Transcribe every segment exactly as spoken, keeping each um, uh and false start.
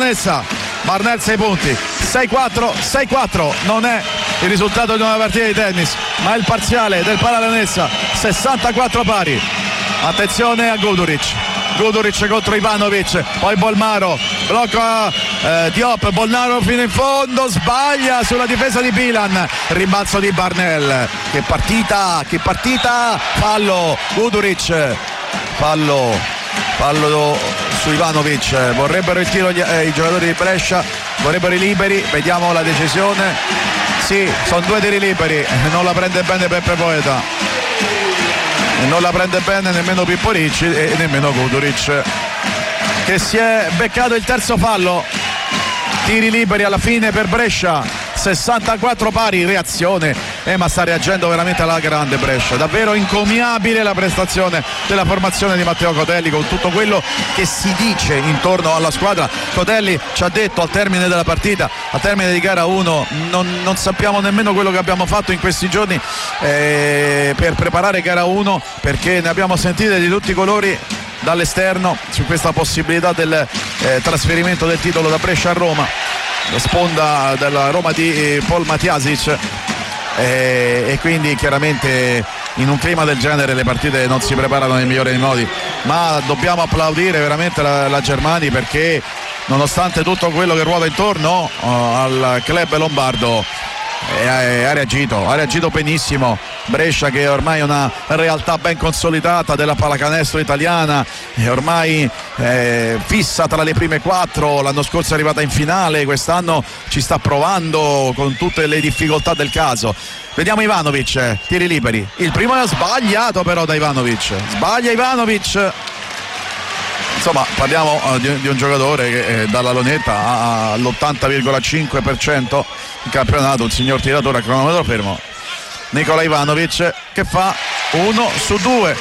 Leonessa. Barnell sei punti, sei quattro, sei quattro, non è il risultato di una partita di tennis, ma il parziale del Pala Leonessa, sessantaquattro pari. Attenzione a Guduric, Guduric contro Ivanovic, poi Bolmaro, blocca eh, Diop, Bolmaro fino in fondo, sbaglia sulla difesa di Bilan, rimbalzo di Barnell, che partita, che partita, fallo, Guduric, fallo, fallo su Ivanovic, vorrebbero il tiro gli, eh, i giocatori di Brescia, vorrebbero i liberi, vediamo la decisione, sì, sono due tiri liberi, non la prende bene Peppe Poeta. E non la prende bene nemmeno Pippo Ricci e nemmeno Guduric, che si è beccato il terzo fallo. Tiri liberi alla fine per Brescia, sessantaquattro pari, reazione, eh, ma sta reagendo veramente alla grande Brescia, davvero encomiabile la prestazione della formazione di Matteo Cotelli, con tutto quello che si dice intorno alla squadra. Cotelli ci ha detto al termine della partita, al termine di gara uno, non, non sappiamo nemmeno quello che abbiamo fatto in questi giorni eh, per preparare gara uno, perché ne abbiamo sentite di tutti i colori dall'esterno su questa possibilità del eh, trasferimento del titolo da Brescia a Roma, la sponda della Roma di eh, Paul Matjasic, eh, e quindi chiaramente in un clima del genere le partite non si preparano nel migliore dei modi, ma dobbiamo applaudire veramente la, la Germani, perché nonostante tutto quello che ruota intorno oh, al club lombardo ha reagito, ha reagito benissimo. Brescia, che ormai è una realtà ben consolidata della pallacanestro italiana, è ormai eh, fissa tra le prime quattro, l'anno scorso è arrivata in finale, quest'anno ci sta provando con tutte le difficoltà del caso. Vediamo Ivanovic, tiri liberi, il primo è sbagliato però da Ivanovic, sbaglia Ivanovic. Insomma, parliamo uh, di, di un giocatore che eh, dalla lunetta ha l'ottanta virgola cinque per cento in campionato, un signor tiratore a cronometro fermo. Nikola Ivanovic che fa uno su due,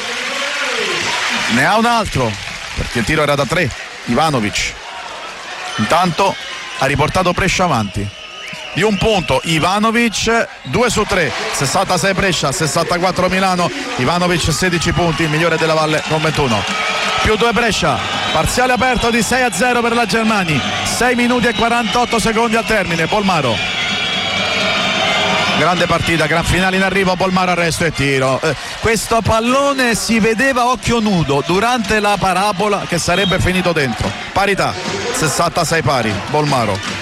ne ha un altro perché il tiro era da tre. Ivanovic intanto ha riportato Brescia avanti di un punto. Ivanovic due su tre, sessantasei Brescia, sessantaquattro Milano. Ivanovic sedici punti, il migliore della Valle con ventuno, più due Brescia, parziale aperto di sei a zero per la Germani, sei minuti e quarantotto secondi al termine. Bolmaro, grande partita, gran finale in arrivo, Bolmaro arresto e tiro. Eh, questo pallone si vedeva occhio nudo durante la parabola che sarebbe finito dentro. Parità, sessantasei pari, Bolmaro.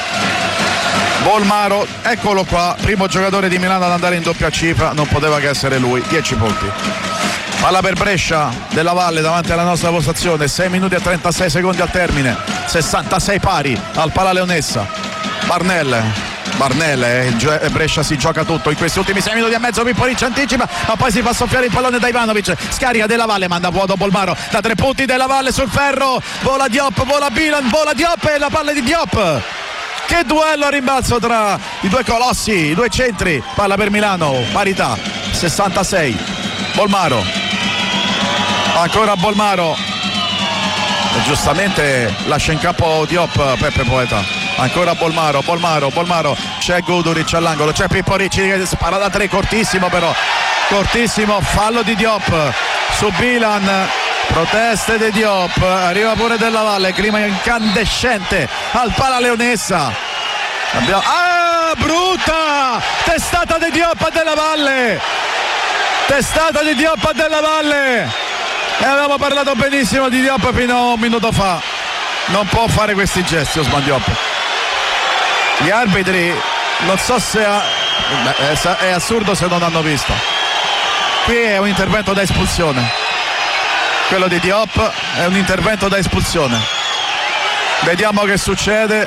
Bolmaro, eccolo qua, primo giocatore di Milano ad andare in doppia cifra, non poteva che essere lui, dieci punti. Palla per Brescia della Valle davanti alla nostra postazione, sei minuti e trentasei secondi al termine, sessantasei pari al Pala Leonessa. Barnell, Barnell, eh, Brescia si gioca tutto in questi ultimi sei minuti e mezzo. Pippo Ricci anticipa, ma poi si fa soffiare il pallone da Ivanovic, scarica della Valle, manda vuoto Bolmaro, da tre punti della Valle sul ferro, vola Diop, vola Bilan, vola Diop e la palla di Diop. Che duello a rimbalzo tra i due colossi, i due centri. Palla per Milano, parità, sessantasei. Bolmaro, ancora Bolmaro, e giustamente lascia in campo Diop Peppe Poeta. Ancora Bolmaro, Bolmaro, Bolmaro, c'è Guduric all'angolo, c'è Pippo Ricci che spara da tre, cortissimo però, cortissimo, fallo di Diop su Bilan. Proteste di Diop, arriva pure della Valle, clima incandescente al Pala Leonessa. Abbiamo... Ah, brutta! Testata di Diop della Valle! Testata di Diop della Valle! E avevamo parlato benissimo di Diop fino a un minuto fa. Non può fare questi gesti Osman Diop. Gli arbitri, non so se ha... è assurdo se non hanno visto. Qui è un intervento da espulsione. Quello di Diop è un intervento da espulsione. Vediamo che succede.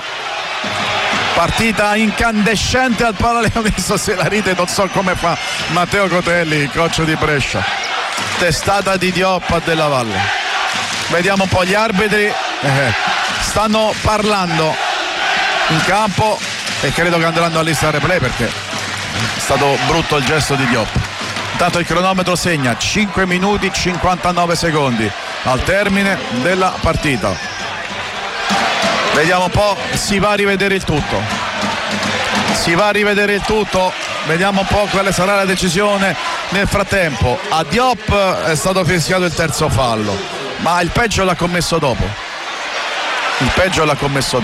Partita incandescente al Pala Leonessa, se la ride non so come fa Matteo Cotelli, il coach di Brescia. Testata di Diop della Valle. Vediamo un po' gli arbitri, eh, stanno parlando in campo e credo che andranno a lista replay perché è stato brutto il gesto di Diop. Intanto il cronometro segna cinque minuti cinquantanove secondi al termine della partita. Vediamo un po', si va a rivedere il tutto. Si va a rivedere il tutto, vediamo un po' quale sarà la decisione nel frattempo. A Diop è stato fischiato il terzo fallo, ma il peggio l'ha commesso dopo. Il peggio l'ha commesso dopo.